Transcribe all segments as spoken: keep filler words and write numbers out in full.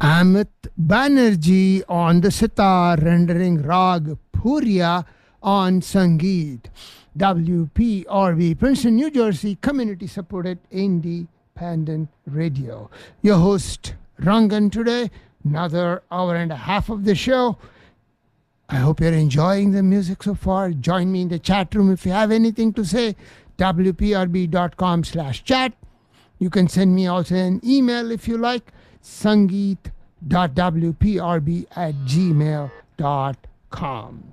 Amit Banerjee on the sitar, rendering Rag Puriya on Sangeet. W P R B, Princeton, New Jersey, community supported independent radio. Your host, Rangan, today, another hour and a half of the show. I hope you're enjoying the music so far. Join me in the chat room if you have anything to say. W P R B dot com slash chat. You can send me also an email if you like. Sangeet dot W P R B at gmail dot com.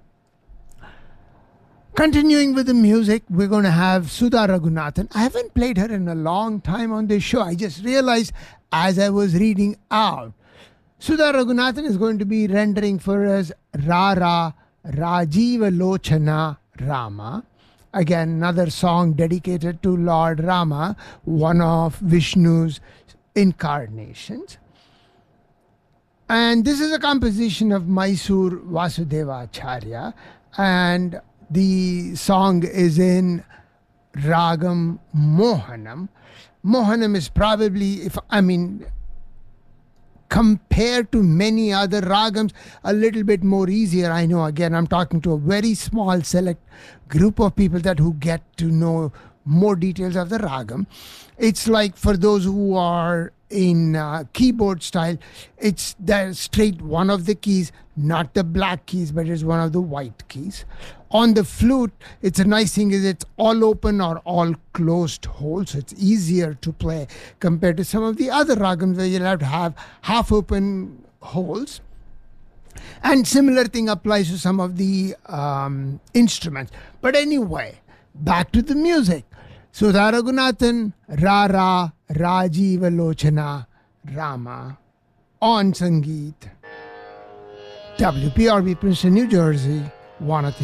Continuing with the music, we're going to have Sudha Raghunathan. I haven't played her in a long time on this show. I just realized as I was reading out. Sudha Raghunathan is going to be rendering for us Rara Rajiva Lochana Rama. Again, another song dedicated to Lord Rama, one of Vishnu's incarnations. And this is a composition of Mysore Vasudeva Acharya. And the song is in Ragam Mohanam. Mohanam is probably, if I mean, compared to many other ragams, a little bit more easier. I know, again, I'm talking to a very small select group of people that who get to know more details of the ragam. It's like for those who are in uh, keyboard style, it's the straight one of the keys, not the black keys, but it's one of the white keys. On the flute, it's a nice thing is it's all open or all closed holes, so it's easier to play compared to some of the other ragams where you'll have to have half open holes. And similar thing applies to some of the um, instruments. But anyway, back to the music. Sudha Raghunathan, Rara Rajiva Lochana Rama on Sangeet. W P R B, Princeton, New Jersey, one of the